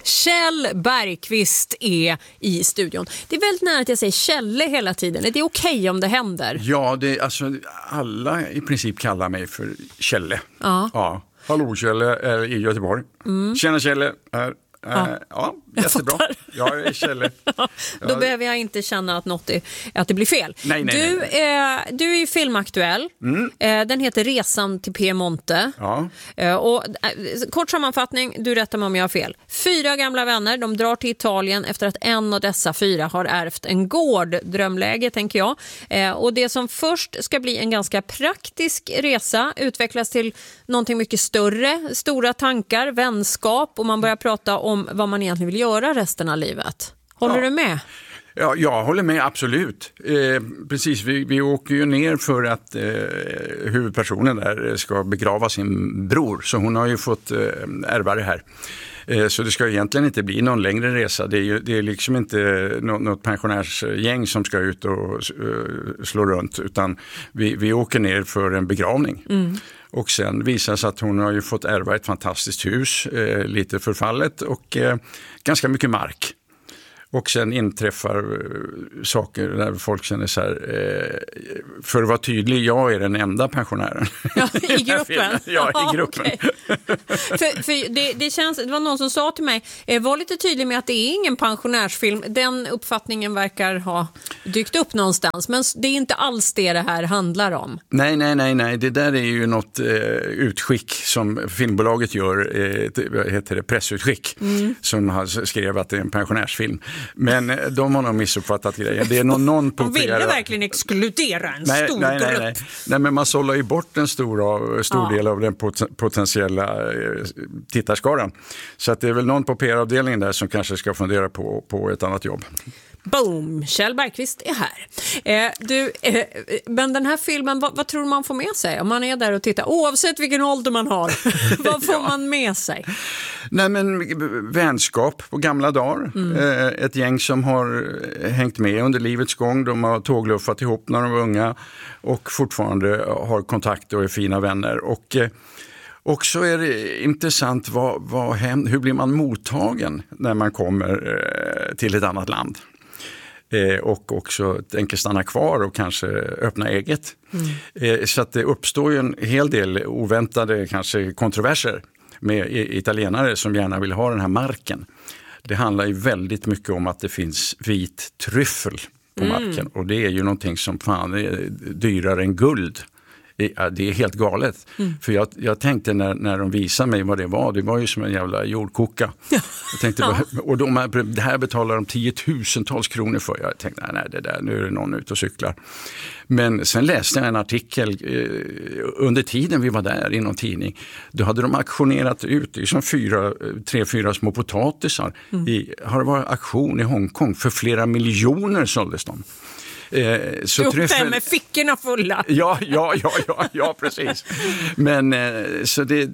Kjell Bergqvist är i studion. Det är väldigt nära att jag säger Kjelle hela tiden. Är det okej om det händer? Ja, alltså, alla i princip kallar mig för Kjelle. Ja. Hallå Kjelle, är i Göteborg. Tjena Kjelle, ja, jättebra. Jag är Kjelle. Då behöver jag inte känna att det blir fel. Nej. Du är ju filmaktuell. Den heter Resan till Piemonte. Ja. Och kort sammanfattning, du rättar mig om jag har fel. 4 gamla vänner, de drar till Italien efter att en av dessa 4 har ärvt en gård. Drömläge, tänker jag. Och det som först ska bli en ganska praktisk resa utvecklas till någonting mycket större. Stora tankar, vänskap, och man börjar prata om vad man egentligen vill göra resten av livet. Håller du med? Ja, jag håller med, absolut. Precis, vi åker ju ner för att huvudpersonen där ska begrava sin bror. Så hon har ju fått ärva det här. Så det ska egentligen inte bli någon längre resa. Det är liksom inte något pensionärsgäng som ska ut och slå runt. Utan vi åker ner för en begravning. Och sen visar sig att hon har ju fått ärva ett fantastiskt hus, lite förfallet och ganska mycket mark. Och sen inträffar saker där folk känner så här, för att vara tydlig, jag är den enda pensionären. Ja, i gruppen? Ja, i gruppen. Okay. för det känns, det var någon som sa till mig, var lite tydlig med att det är ingen pensionärsfilm. Den uppfattningen verkar ha dykt upp någonstans, men det är inte alls det här handlar om. Nej. Det där är ju något utskick som filmbolaget gör, vad heter det, pressutskick, som har skrev att det är en pensionärsfilm. Men de har nog missuppfattat grejen. Det är någon de ville verkligen exkludera en stor grupp. Nej, men man sållar ju bort en stor del av den potentiella tittarskaran. Så att det är väl någon på PR-avdelningen där som kanske ska fundera på ett annat jobb. Boom, Kjell Bergqvist är här. Men den här filmen, vad tror du man får med sig om man är där och tittar? Oavsett vilken ålder man har, vad får man med sig? Nej, men vänskap på gamla dagar. Ett gäng som har hängt med under livets gång. De har tågluffat ihop när de var unga och fortfarande har kontakt och är fina vänner. Och så är det intressant hur blir man mottagen när man kommer till ett annat land. Och också tänker stanna kvar och kanske öppna eget. Så att det uppstår ju en hel del oväntade kanske kontroverser med italienare som gärna vill ha den här marken. Det handlar ju väldigt mycket om att det finns vit tryffel på marken. Och det är ju någonting som fan är dyrare än guld. Det är helt galet. För jag tänkte när de visade mig vad det var ju som en jävla jordkoka. Jag tänkte, och det här betalar de 10 000-tals kronor för. Jag tänkte, nej, det där, nu är det någon ute och cyklar. Men sen läste jag en artikel under tiden vi var där i någon tidning. Då hade de auktionerat ut, det är som 3-4 små potatisar. Har det varit auktion i Hongkong för flera miljoner såldes de. Så träffen med fickorna fulla. Ja, precis. Men så det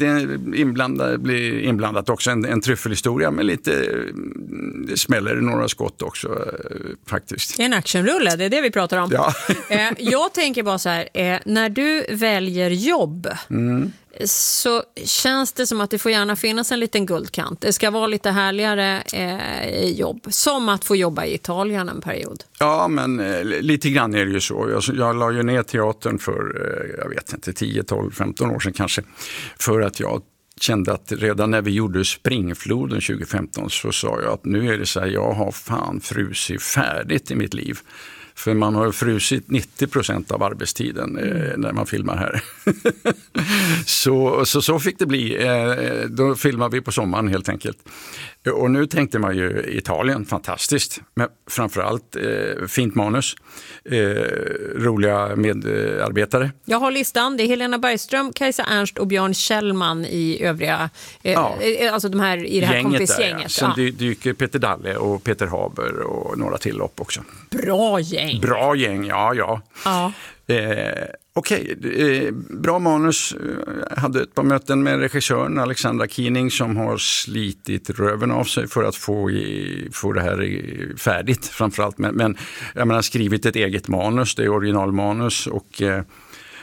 blir inblandat också en tryffelhistoria, men det smäller några skott också faktiskt. Det är en actionrulle, det är det vi pratar om. Ja. Jag tänker bara så här, när du väljer jobb så känns det som att det får gärna finnas en liten guldkant. Det ska vara lite härligare jobb, som att få jobba i Italien en period. Ja, men lite grann är det ju så. Jag la ju ner teatern för, jag vet inte, 10, 12, 15 år sedan kanske. För att jag kände att redan när vi gjorde Springfloden 2015 så sa jag att nu är det så här, jag har fan frusit färdigt i mitt liv. För man har frusit 90% av arbetstiden när man filmar här. så fick det bli. Då filmar vi på sommaren helt enkelt. Och nu tänkte man ju Italien, fantastiskt. Men framförallt fint manus. Roliga medarbetare. Jag har listan. Det är Helena Bergström, Kajsa Ernst och Björn Kjellman i övriga, alltså de här i det här kompisgänget. Ja. Sen dyker Peter Dalle och Peter Haber och några till upp också. Bra gäng. Bra gäng, ja. Okej, bra manus. Jag hade ett par möten med regissören Alexandra Keening som har slitit röven av sig för att få det här färdigt framförallt. Men jag menar, skrivit ett eget manus, det är originalmanus och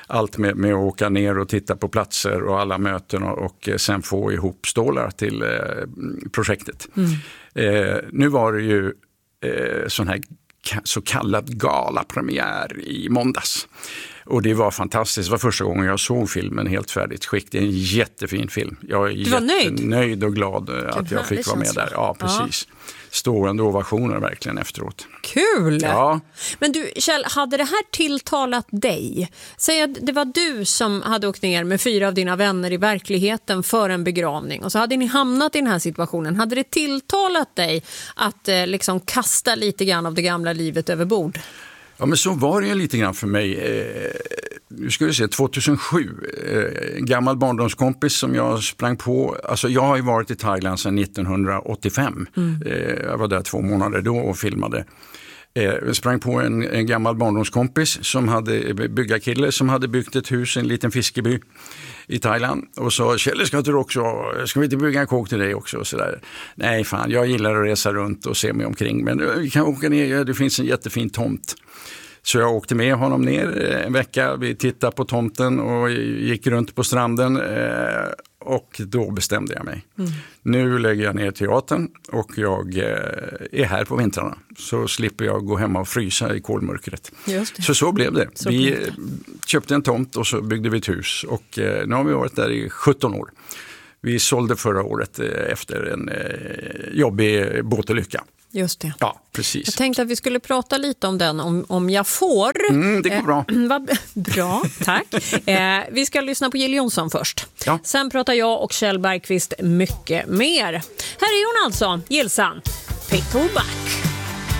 allt med att åka ner och titta på platser och alla möten och sen få ihop stålar till projektet. Nu var det ju sån här så kallad galapremiär i måndags. Och det var fantastiskt. Det var första gången jag såg filmen helt färdigt skick. Det är en jättefin film. Jag är nöjd och glad att jag fick vara med där. Ja, precis. Stående ovationer verkligen efteråt. Kul! Ja. Men du, Kjell, hade det här tilltalat dig? Säg att det var du som hade åkt ner med 4 av dina vänner i verkligheten för en begravning. Och så hade ni hamnat i den här situationen. Hade det tilltalat dig att liksom kasta lite grann av det gamla livet över bord? Ja, men så var det ju lite grann för mig. Nu ska vi se, 2007. En gammal barndomskompis som jag sprang på. Alltså jag har ju varit i Thailand sedan 1985. Jag var där 2 månader då och filmade. Jag sprang på en gammal barndomskompis som hade byggarkille som hade byggt ett hus i en liten fiskeby i Thailand och sa, Kjell, ska vi inte bygga en kåk till dig också? Och så där. Nej fan, jag gillar att resa runt och se mig omkring, men vi kan åka ner, det finns en jättefin tomt. Så jag åkte med honom ner en vecka, vi tittade på tomten och gick runt på stranden och då bestämde jag mig. Nu lägger jag ner teatern och jag är här på vintrarna. Så slipper jag gå hemma och frysa i kolmörkret. Så blev det. Vi köpte en tomt och så byggde vi ett hus och nu har vi varit där i 17 år. Vi sålde förra året efter en jobbig båtolycka. Just det. Ja, precis. Jag tänkte att vi skulle prata lite om den, om jag får. Det går bra. Bra, tack. Vi ska lyssna på Jill Johnson först. Ja. Sen pratar jag och Kjell Bergqvist mycket mer. Här är hon alltså, Jillsan Pick-to-back.